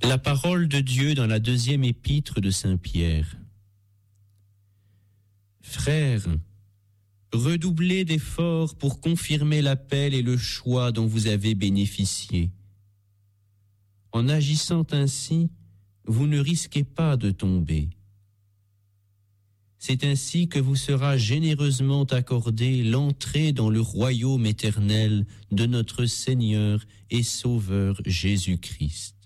La parole de Dieu dans la deuxième épître de Saint Pierre. Frères, redoublez d'efforts pour confirmer l'appel et le choix dont vous avez bénéficié. En agissant ainsi, vous ne risquez pas de tomber. C'est ainsi que vous sera généreusement accordée l'entrée dans le royaume éternel de notre Seigneur et Sauveur Jésus-Christ.